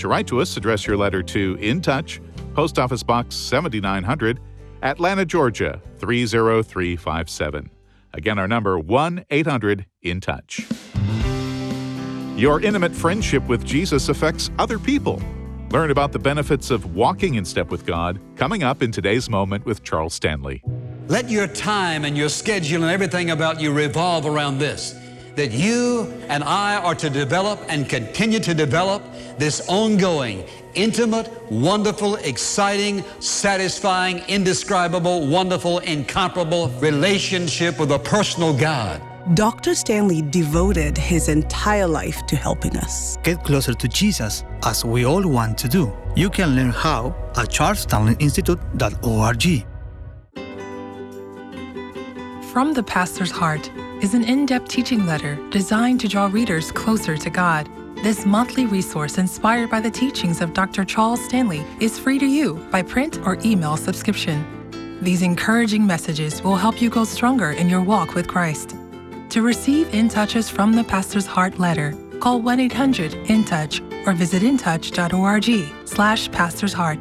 To write to us, address your letter to In Touch, Post Office Box 7900, Atlanta, Georgia 30357. Again, our number 1-800-IN-TOUCH. Your intimate friendship with Jesus affects other people. Learn about the benefits of walking in step with God coming up in today's Moment with Charles Stanley. Let your time and your schedule and everything about you revolve around this, that you and I are to develop and continue to develop this ongoing, intimate, wonderful, exciting, satisfying, indescribable, wonderful, incomparable relationship with a personal God. Dr. Stanley devoted his entire life to helping us get closer to Jesus, as we all want to do. You can learn how at charlesstanleyinstitute.org. From the Pastor's Heart is an in-depth teaching letter designed to draw readers closer to God. This monthly resource inspired by the teachings of Dr. Charles Stanley is free to you by print or email subscription. These encouraging messages will help you go stronger in your walk with Christ. To receive In Touch's From the Pastor's Heart letter, call 1-800-IN-TOUCH or visit intouch.org/Pastor's Heart.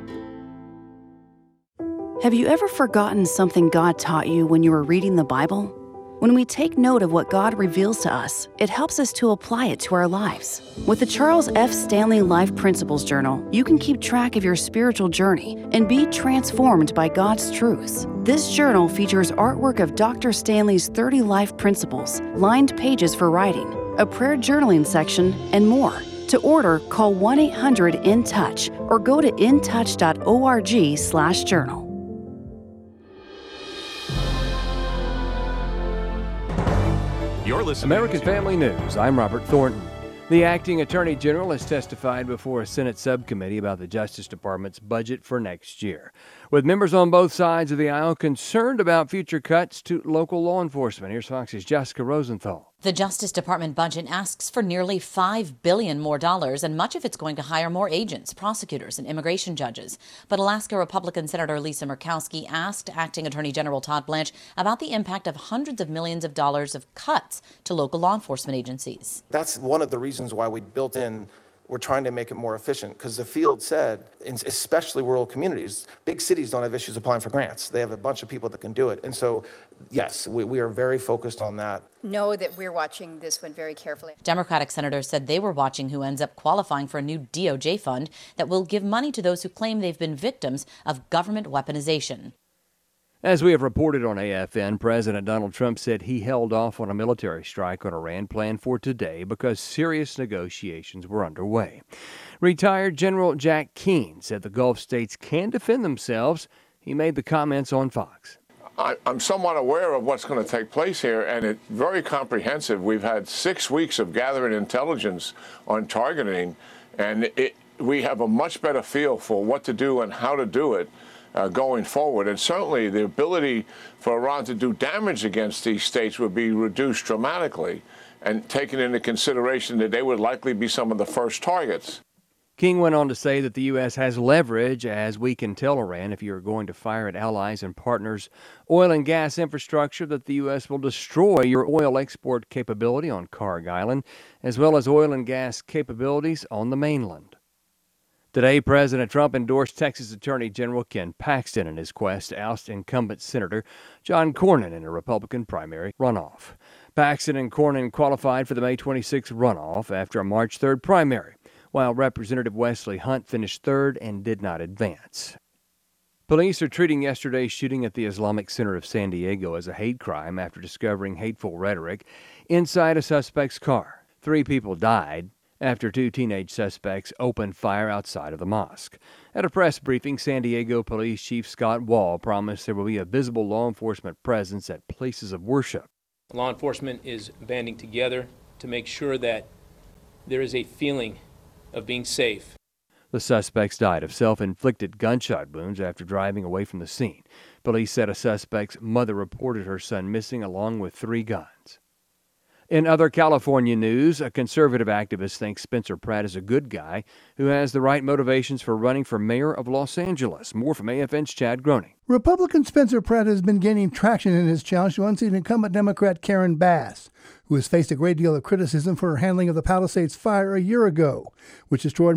Have you ever forgotten something God taught you when you were reading the Bible? When we take note of what God reveals to us, it helps us to apply it to our lives. With the Charles F. Stanley Life Principles Journal, you can keep track of your spiritual journey and be transformed by God's truths. This journal features artwork of Dr. Stanley's 30 life principles, lined pages for writing, a prayer journaling section, and more. To order, call 1-800-IN-TOUCH or go to intouch.org/journal. You're listening American Family News. I'm Robert Thornton. The acting attorney general has testified before a Senate subcommittee about the Justice Department's budget for next year, with members on both sides of the aisle concerned about future cuts to local law enforcement. Here's Fox's Jessica Rosenthal. The Justice Department budget asks for nearly $5 billion more, and much of it's going to hire more agents, prosecutors, and immigration judges. But Alaska Republican Senator Lisa Murkowski asked Acting Attorney General Todd Blanche about the impact of hundreds of millions of dollars of cuts to local law enforcement agencies. That's one of the reasons why we built in. We're trying to make it more efficient because the field said, especially rural communities, big cities don't have issues applying for grants. They have a bunch of people that can do it. And so, yes, we are very focused on that. Know that we're watching this one very carefully. Democratic senators said they were watching who ends up qualifying for a new DOJ fund that will give money to those who claim they've been victims of government weaponization. As we have reported on AFN, President Donald Trump said he held off on a military strike on Iran planned for today because serious negotiations were underway. Retired General Jack Keane said the Gulf states can defend themselves. He made the comments on Fox. I'm somewhat aware of what's going to take place here, and it's very comprehensive. We've had 6 weeks of gathering intelligence on targeting, and we have a much better feel for what to do and how to do it going forward. And certainly the ability for Iran to do damage against these states would be reduced dramatically, and taking into consideration that they would likely be some of the first targets. King went on to say that the U.S. has leverage, as we can tell Iran if you're going to fire at allies and partners' oil and gas infrastructure, that the U.S. will destroy your oil export capability on Karg Island, as well as oil and gas capabilities on the mainland. Today, President Trump endorsed Texas Attorney General Ken Paxton in his quest to oust incumbent Senator John Cornyn in a Republican primary runoff. Paxton and Cornyn qualified for the May 26th runoff after a March 3rd primary, while Representative Wesley Hunt finished third and did not advance. Police are treating yesterday's shooting at the Islamic Center of San Diego as a hate crime after discovering hateful rhetoric inside a suspect's car. 3 people died after 2 teenage suspects opened fire outside of the mosque. At a press briefing, San Diego Police Chief Scott Wall promised there will be a visible law enforcement presence at places of worship. Law enforcement is banding together to make sure that there is a feeling of being safe. The suspects died of self-inflicted gunshot wounds after driving away from the scene. Police said a suspect's mother reported her son missing along with 3 guns. In other California news, a conservative activist thinks Spencer Pratt is a good guy who has the right motivations for running for mayor of Los Angeles. More from AFN's Chad Groening. Republican Spencer Pratt has been gaining traction in his challenge to unseat incumbent Democrat Karen Bass, who has faced a great deal of criticism for her handling of the Palisades fire a year ago, which destroyed